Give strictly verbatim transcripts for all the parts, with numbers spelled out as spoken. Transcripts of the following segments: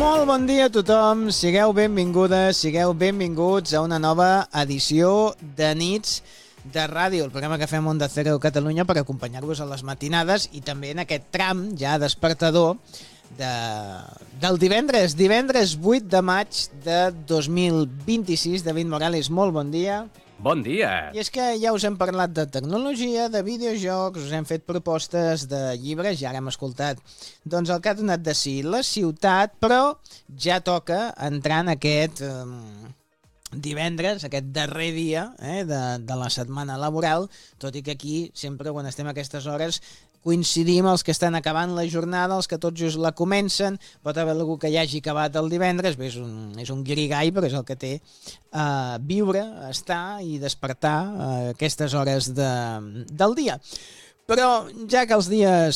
Molt bon dia a tothom, sigueu benvingudes, sigueu benvinguts a una nova edició de Nits de Ràdio, el programa que fem Onda Cero Catalunya per acompanyar-vos a les matinades i també en aquest tram ja despertador de, del divendres, divendres vuit de maig de dos mil vint-i-sis. David Morales, molt bon dia. Bon dia! I és que ja us hem parlat de tecnologia, de videojocs, us hem fet propostes de llibres, ja ara hem escoltat doncs el que ha donat de si la ciutat, però ja toca entrar en aquest eh, divendres, aquest darrer dia eh, de, de la setmana laboral, tot i que aquí sempre quan estem a aquestes hores coincidim els que estan acabant la jornada, els que tots just la comencen, pot haver algú que ja hagi acabat el divendres, bé, és un, és un guirigall, però és el que té uh, viure, estar i despertar a uh, aquestes hores de, del dia. Però ja que els dies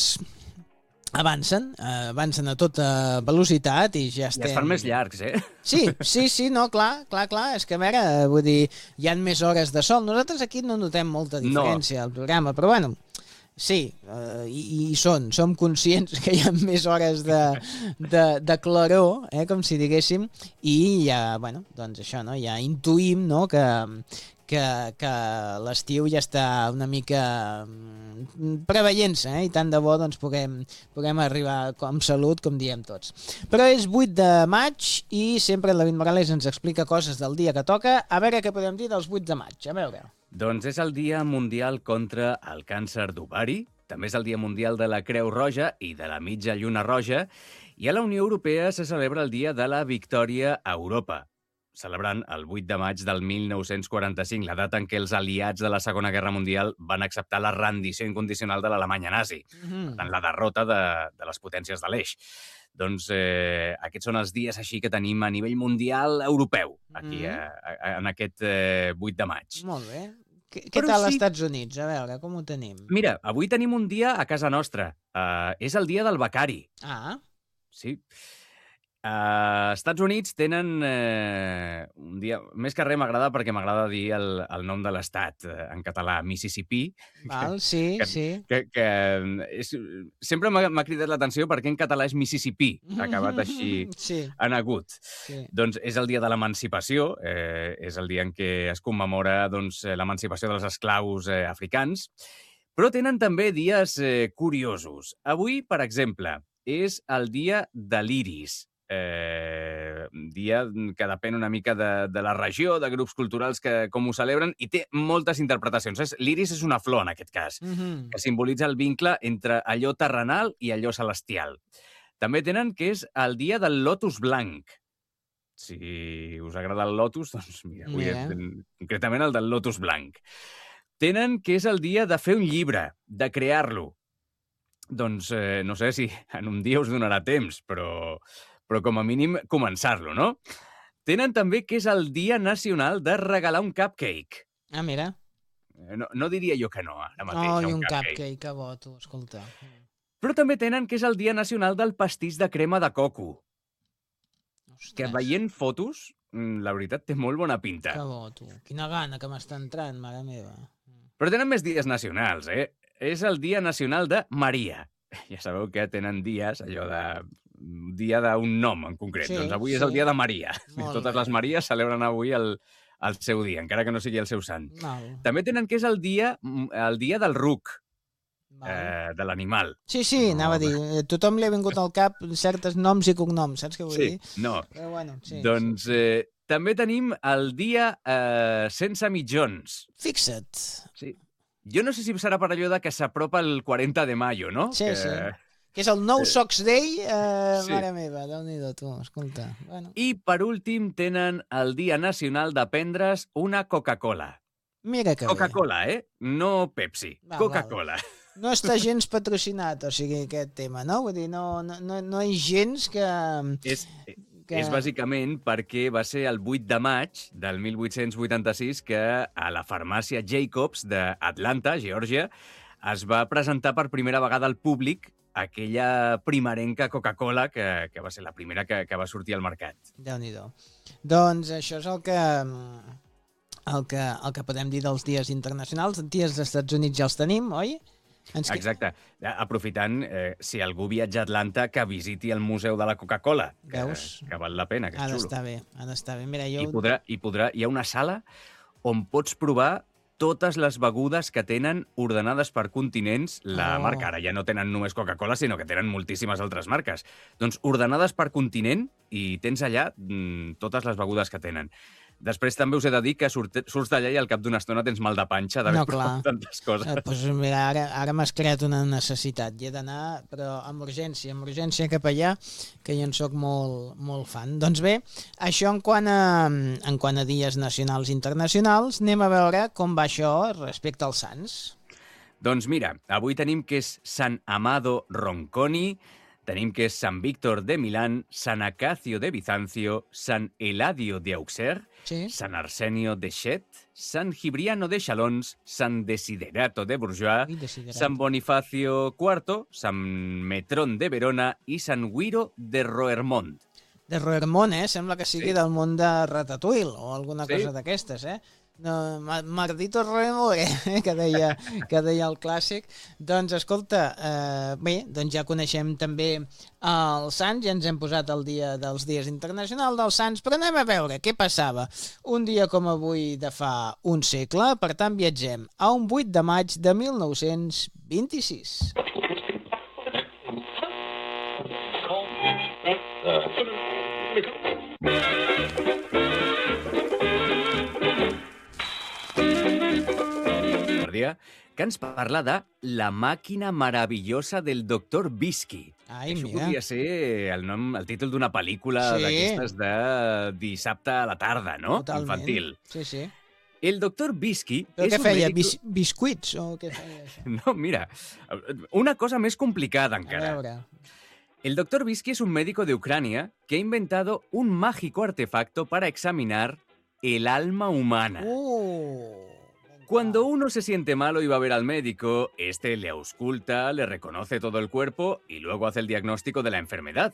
avancen, uh, avancen a tota velocitat i ja estem... Ja es fan més llargs, eh? Sí, sí, sí, no, clar, clar, clar, és que a veure, vull dir, hi ha més hores de sol. Nosaltres aquí no notem molta diferència al programa, però bueno... Sí, uh, i, i són, som conscients que hi ha més hores de, de, de claror, eh, com si diguéssim, i ja, bueno, doncs això, no? Ja intuïm, no?, que, que, que l'estiu ja està una mica preveient-se, eh? I tant de bo doncs, puguem, puguem arribar amb salut, com diem tots. Però és vuit de maig i sempre el David Morales ens explica coses del dia que toca. A veure què podem dir dels vuit de maig, a veure... Doncs és el Dia Mundial contra el Càncer d'Ovari, també és el Dia Mundial de la Creu Roja i de la Mitja Lluna Roja, i a la Unió Europea se celebra el Dia de la Victòria a Europa, celebrant el vuit de maig del mil nou-cents quaranta-cinc, la data en què els aliats de la Segona Guerra Mundial van acceptar la rendició incondicional de l'Alemanya nazi, mm-hmm. per tant, la derrota de, de les potències de l'eix. Doncs eh, aquests són els dies així que tenim a nivell mundial europeu, aquí mm. a, a, en aquest eh, vuit de maig. Molt bé. Què, què tal als sí... Estats Units? A veure, com ho tenim? Mira, avui tenim un dia a casa nostra. Uh, és el dia del becari. Ah. Sí. Uh, Estats Units tenen eh, un dia... Més que res m'agrada perquè m'agrada dir el, el nom de l'estat eh, en català, Mississippi. Val, sí, que, sí. Que, que és, sempre m'ha cridat l'atenció perquè en català és Mississippi, acabat així sí. en agut. Sí. Doncs és el dia de l'emancipació, eh, és el dia en què es commemora doncs, l'emancipació dels esclaus eh, africans, però tenen també dies eh, curiosos. Avui, per exemple, és el dia de l'iris. Eh, dia que depèn una mica de, de la regió, de grups culturals que com ho celebren, i té moltes interpretacions. L'iris és una flor, en aquest cas, mm-hmm. que simbolitza el vincle entre allò terrenal i allò celestial. També tenen que és el dia del lotus blanc. Si us agrada el lotus, doncs mira, avui yeah. és, concretament el del lotus blanc. Tenen que és el dia de fer un llibre, de crear-lo. Doncs eh, no sé si en un dia us donarà temps, però... però com a mínim començar-lo, no? Tenen també que és el Dia Nacional de regalar un cupcake. Ah, mira. No, no diria jo que no, ara mateix, oh, un, un cupcake. cupcake, que bo, tu, escolta. Però també tenen que és el Dia Nacional del pastís de crema de coco. Ostres. Que veient fotos, la veritat, té molt bona pinta. Que bo, tu. Quina gana que m'està entrant, mare meva. Però tenen més dies nacionals, eh? És el Dia Nacional de Maria. Ja sabeu que tenen dies, allò de... dia d'un nom en concret. Sí, doncs avui sí. és el dia de Maria. Molt Totes bé. Les Maries celebren avui el, el seu dia, encara que no sigui el seu sant. Val. També tenen que és el dia, el dia del ruc, eh, de l'animal. Sí, sí, no, anava a dir. Tothom li ha vingut al cap certes noms i cognoms, saps què vull sí, dir? No. Però bueno, sí. Doncs sí. Eh, també tenim el dia eh, sense mitjons. Fixa't. Sí. Jo no sé si serà per allò de que s'apropa el quaranta de mayo, no? Sí, que... sí. Que és el No Socks Day, eh, sí. mare meva, Déu-n'hi-do, tu, escolta. Bueno. I, per últim, tenen el Dia Nacional de prendre's una Coca-Cola. Mira que Coca-Cola, eh? No Pepsi. Val, Coca-Cola. Val. No està gens patrocinat, o sigui, aquest tema, no? Vull dir, no, no, no, no és gens que... És, que... és bàsicament perquè va ser el vuit de maig del mil vuit-cents vuitanta-sis que a la farmàcia Jacobs d'Atlanta, Geòrgia, es va presentar per primera vegada al públic aquella primerenca Coca-Cola que, que va ser la primera que, que va sortir al mercat. Déu-n'hi-do. Doncs això és el que, el, que, el que podem dir dels dies internacionals. Els dies dels Estats Units ja els tenim, oi? Ens... Exacte. Aprofitant, eh, si algú viatja a Atlanta, que visiti el Museu de la Coca-Cola, que, Veus? que val la pena, que és Ha xulo. d'estar bé, ha d'estar bé. Mira, jo... I podrà, i podrà, hi ha una sala on pots provar totes les begudes que tenen ordenades per continents. La Oh. marca ara ja no tenen només Coca-Cola, sinó que tenen moltíssimes altres marques. Doncs ordenades per continent i tens allà mm, totes les begudes que tenen. Després també us he de dir que surt, surts d'allà i al cap d'una estona tens mal de panxa d'haver No, provat clar. tantes coses. Eh, pues mira, ara, ara m'has creat una necessitat. Hi he d'anar, però amb urgència, amb urgència cap allà, que jo en sóc molt, molt fan. Doncs bé, això en quant, a, en quant a dies nacionals i internacionals, anem a veure com va això respecte als sants. Doncs mira, avui tenim que és Sant Amado Ronconi, tenim que és Sant Víctor de Milán, Sant Acacio de Bizancio, Sant Eladio de Auxerre, Sí? Sant Arsenio de Chet, Sant Gibriano de Chalons, Sant Desiderato de Bourgeois, Ui, desiderat. Sant Bonifacio cuarto, Sant Metrón de Verona i Sant Guiro de Roermond. De Roermond, eh? Sembla que sigui Sí. del món de Ratatouille o alguna Sí. cosa d'aquestes, eh? No, Ma- Mardito Roermond, eh? que, deia, que deia el clàssic. Doncs, escolta, eh, bé, doncs ja coneixem també els Sants, ja ens hem posat el dia dels dies internacionals dels Sants, però anem a veure què passava un dia com avui de fa un segle. Per tant, viatgem a un vuit de maig de mil nou-cents vint-i-sis. Per dia, que ens parla de La màquina meravellosa del doctor Bisky. Ai, Això mira. podria ser el nom, el títol d'una pel·lícula Sí. d'aquestes de dissabte a la tarda, no? Totalment. Infantil. Sí, sí. El doctor Bisky Però és què un feia? médico- Bis biscuits o què feia això? No, mira, una cosa més complicada A encara. veure. El doctor Bisky es un médico de Ucrania que ha inventado un mágico artefacto para examinar el alma humana. Uh, Cuando uno se siente malo y va a ver al médico, este le ausculta, le reconoce todo el cuerpo y luego hace el diagnóstico de la enfermedad.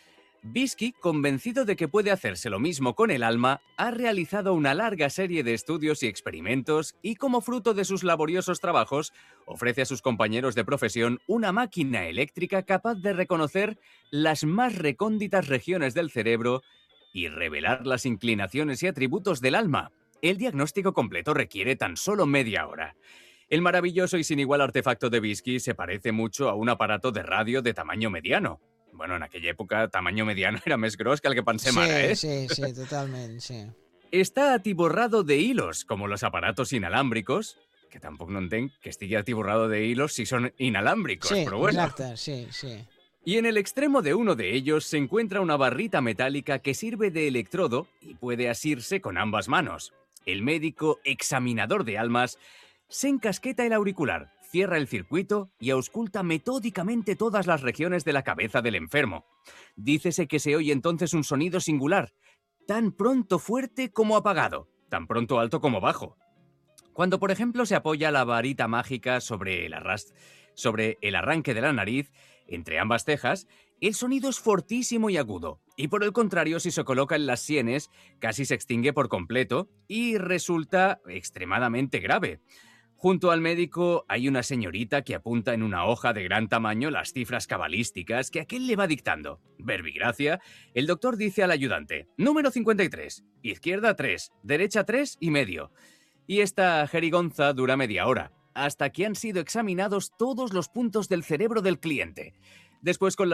Bisky, convencido de que puede hacerse lo mismo con el alma, ha realizado una larga serie de estudios y experimentos y, como fruto de sus laboriosos trabajos, ofrece a sus compañeros de profesión una máquina eléctrica capaz de reconocer las más recónditas regiones del cerebro y revelar las inclinaciones y atributos del alma. El diagnóstico completo requiere tan solo media hora. El maravilloso y sin igual artefacto de Bisky se parece mucho a un aparato de radio de tamaño mediano. Bueno, en aquella època, tamaño mediano era més gros que el que pensem sí, ara, eh? sí, sí, totalment, sí. Está atiborrado de hilos, como los aparatos inalámbricos, que tampoc no entenc que estigui atiborrado de hilos si son inalámbricos, Sí, pero bueno. exacte, sí, sí. Y en el extremo de uno de ellos se encuentra una barrita metálica que sirve de electrodo y puede asirse con ambas manos. El médico examinador de almas se encasqueta el auricular, cierra el circuito y ausculta metódicamente todas las regiones de la cabeza del enfermo. Dícese que se oye entonces un sonido singular, tan pronto fuerte como apagado, tan pronto alto como bajo. Cuando, por ejemplo, se apoya la varita mágica sobre el, arras- sobre el arranque de la nariz, entre ambas cejas, el sonido es fortísimo y agudo, y por el contrario, si se coloca en las sienes, casi se extingue por completo y resulta extremadamente grave. Junto al médico hay una señorita que apunta en una hoja de gran tamaño las cifras cabalísticas que aquel le va dictando. Verbigracia, el doctor dice al ayudante, número cincuenta y tres, izquierda tres, derecha tres y medio. Y esta jerigonza dura media hora, hasta que han sido examinados todos los puntos del cerebro del cliente. Después, con la